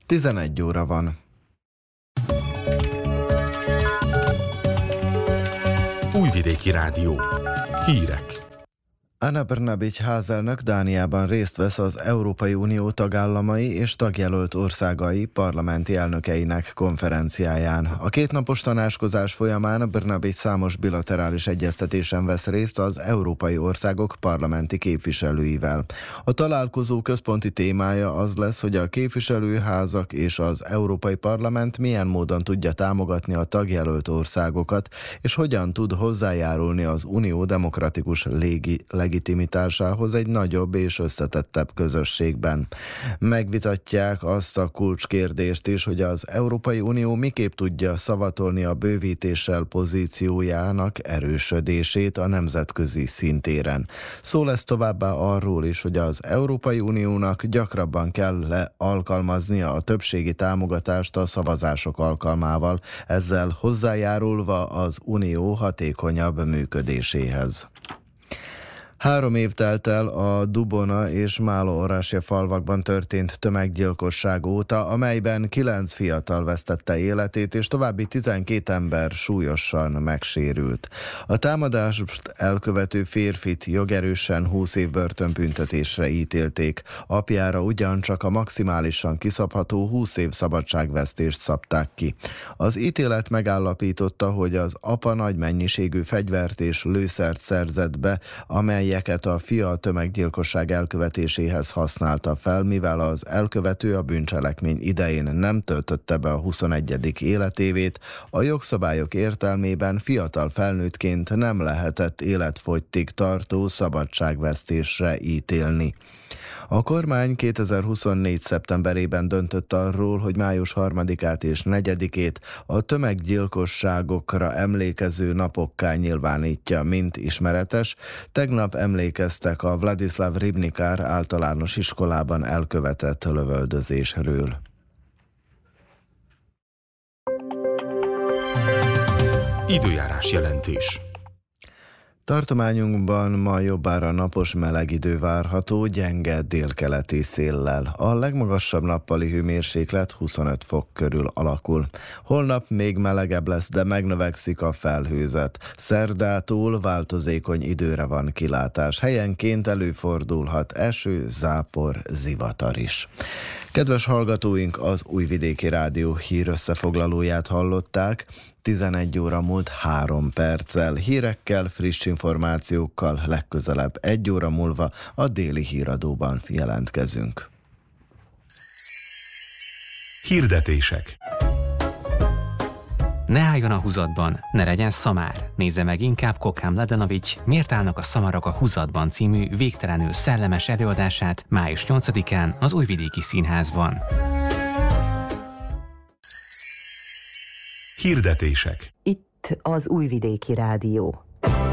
11 óra van. Újvidéki Rádió. Hírek. Ana Brnabić házelnök Dániában részt vesz az Európai Unió tagállamai és tagjelölt országai parlamenti elnökeinek konferenciáján. A kétnapos tanácskozás folyamán Brnabić számos bilaterális egyeztetésen vesz részt az európai országok parlamenti képviselőivel. A találkozó központi témája az lesz, hogy a képviselőházak és az Európai Parlament milyen módon tudja támogatni a tagjelölt országokat, és hogyan tud hozzájárulni az unió demokratikus legitimitásához egy nagyobb és összetettebb közösségben. Megvitatják azt a kulcskérdést is, hogy az Európai Unió miképp tudja szavatolni a bővítéssel pozíciójának erősödését a nemzetközi szintéren. Szó lesz továbbá arról is, hogy az Európai Uniónak gyakrabban kell alkalmaznia a többségi támogatást a szavazások alkalmával, ezzel hozzájárulva az unió hatékonyabb működéséhez. 3 év telt el a Dubona és Málo-Orasje falvakban történt tömeggyilkosság óta, amelyben 9 fiatal vesztette életét, és további 12 ember súlyosan megsérült. A támadást elkövető férfit jogerősen 20 év börtönbüntetésre ítélték. Apjára ugyancsak a maximálisan kiszabható 20 év szabadságvesztést szabták ki. Az ítélet megállapította, hogy az apa nagy mennyiségű fegyvert és lőszert szerzett be, amelyeket a fia tömeggyilkosság elkövetéséhez használta fel, mivel az elkövető a bűncselekmény idején nem töltötte be a 21. életévét, a jogszabályok értelmében fiatal felnőttként nem lehetett életfogytig tartó szabadságvesztésre ítélni. A kormány 2024. szeptemberében döntött arról, hogy május 3-át és 4-ét a tömeggyilkosságokra emlékező napokká nyilvánítja, mint ismeretes. Tegnap emlékeztek a Vladislav Ribnikár általános iskolában elkövetett lövöldözésről. Időjárás jelentés. Tartományunkban ma jobbára napos meleg idő várható, gyenge délkeleti széllel. A legmagasabb nappali hőmérséklet 25 fok körül alakul. Holnap még melegebb lesz, de megnövekszik a felhőzet. Szerdától változékony időre van kilátás. Helyenként előfordulhat eső, zápor, zivatar is. Kedves hallgatóink, az Újvidéki Rádió hírösszefoglalóját hallották. 11 óra múlt 3 perccel. Hírekkel, friss információkkal legközelebb 1 óra múlva a déli híradóban jelentkezünk. Hirdetések. Ne álljon a húzatban, ne legyen szamár. Nézze meg inkább Kokám Ladanovics Miért állnak a szamarak a húzatban című végtelenül szellemes előadását május 8-án az Újvidéki Színházban. Hirdetések. Itt az Újvidéki Rádió.